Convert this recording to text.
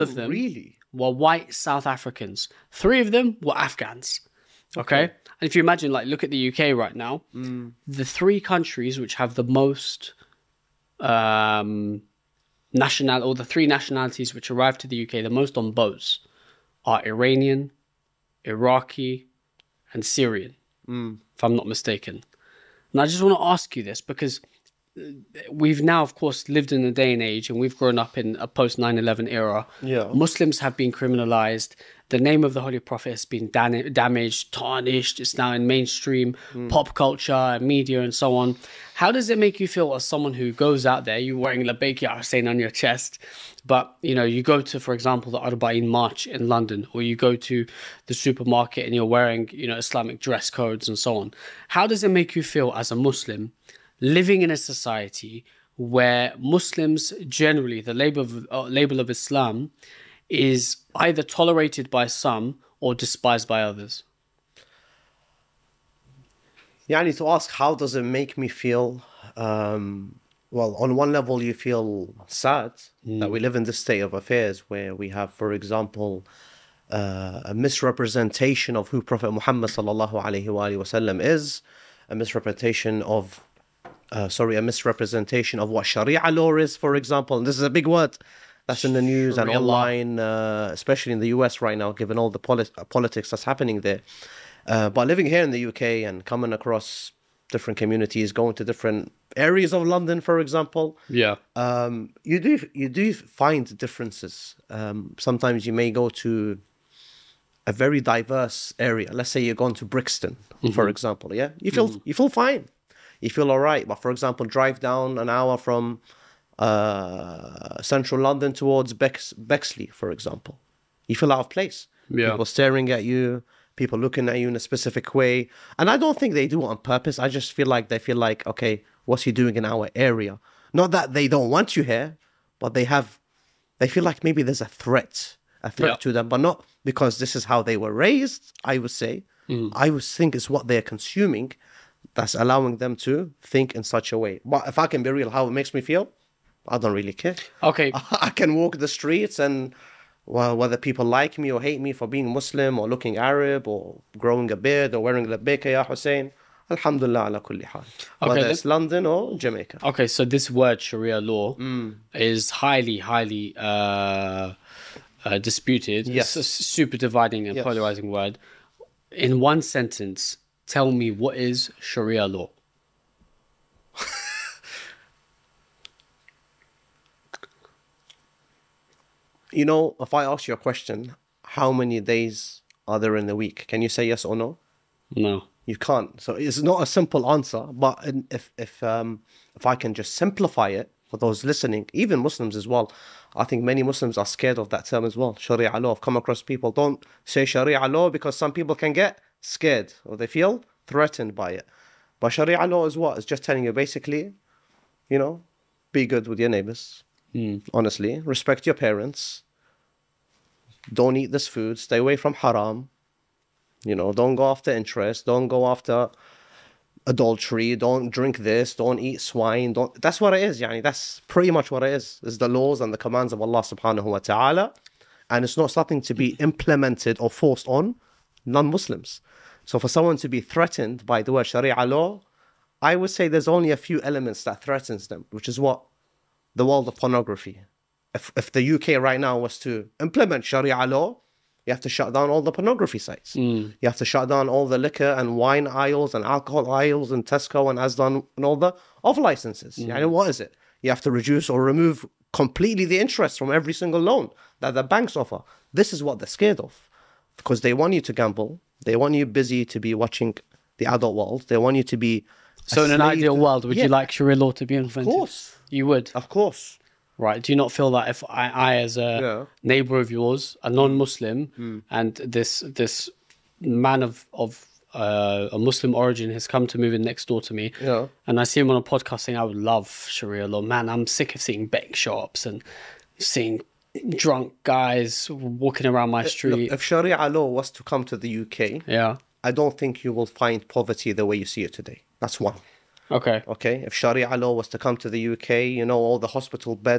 of them Really? were white South Africans. 3 of them were Afghans. Okay? And if you imagine, like, look at the UK right now, the 3 countries which have the most the 3 nationalities which arrived to the UK the most on boats are Iranian, Iraqi, and Syrian, if I'm not mistaken. And I just want to ask you this because we've now, of course, lived in a day and age and we've grown up in a post 9/11 era. Yeah. Muslims have been criminalized. The name of the Holy Prophet has been damaged, tarnished. It's now in mainstream pop culture, media, and so on. How does it make you feel as someone who goes out there, you're wearing Labbaik Ya Hussein on your chest, but, you know, you go to, for example, the Arba'in March in London, or you go to the supermarket and you're wearing, you know, Islamic dress codes and so on. How does it make you feel as a Muslim living in a society where Muslims generally, the label of Islam, is either tolerated by some or despised by others? Yani, to ask how does it make me feel, well, on one level you feel sad that we live in this state of affairs where we have, for example, a misrepresentation of who Prophet Muhammad sallallahu alaihi wasallam is, a misrepresentation of what Sharia law is, for example. And this is a big word that's in the news and online, especially in the US right now, given all the politics that's happening there. But living here in the UK and coming across different communities, going to different areas of London, for example, you do find differences. Sometimes you may go to a very diverse area. Let's say you're going to Brixton, for example. Yeah, you feel fine. You feel all right. But for example, drive down an hour from central London towards Bexley, for example. You feel out of place. Yeah. People staring at you, people looking at you in a specific way. And I don't think they do it on purpose. I just feel like they feel like, okay, what's he doing in our area? Not that they don't want you here, but they feel like maybe there's a threat to them, but not because this is how they were raised, I would say. I would think it's what they're consuming that's allowing them to think in such a way. But if I can be real, how it makes me feel, I don't really care. Okay. I can walk the streets and, well, whether people like me or hate me for being Muslim or looking Arab or growing a beard or wearing Labbaik Ya Hussein, Alhamdulillah ala kulli hal. Whether it's London or Jamaica. Okay, so this word Sharia law is highly disputed. Yes. It's a super dividing and polarizing word. In one sentence, tell me, what is Sharia law? You know, if I ask you a question, how many days are there in the week? Can you say yes or no? No. You can't. So it's not a simple answer. But if I can just simplify it for those listening, even Muslims as well, I think many Muslims are scared of that term as well. Sharia law. I've come across people, don't say Sharia law because some people can get scared or they feel threatened by it. But Sharia law is what? It's just telling you basically, you know, be good with your neighbors. Honestly, respect your parents. Don't eat this food. Stay away from haram. You know, don't go after interest. Don't go after adultery. Don't drink this. Don't eat swine. That's what it is. Yani, that's pretty much what it is. It's the laws and the commands of Allah subhanahu wa ta'ala. And it's not something to be implemented or forced on non-Muslims. So for someone to be threatened by the word Sharia law, I would say there's only a few elements that threatens them, which is what? The world of pornography. If the UK right now was to implement Sharia law, you have to shut down all the pornography sites. You have to shut down all the liquor and wine aisles and alcohol aisles in Tesco and Asda and all the off licenses. Yani, what is it? You have to reduce or remove completely the interest from every single loan that the banks offer. This is what they're scared of. Because they want you to gamble. They want you busy to be watching the adult world. They want you to be... So in an ideal world, would you like Sharia law to be implemented? Of course. You would? Of course. Right. Do you not feel that if I as a neighbor of yours, a non-Muslim, and this man of a Muslim origin has come to move in next door to me, and I see him on a podcast saying, I would love Sharia law. Man, I'm sick of seeing bake shops and seeing drunk guys walking around my street. Look, if Sharia law was to come to the UK, I don't think you will find poverty the way you see it today. That's one. Okay. If Sharia law was to come to the UK, you know, all the hospital beds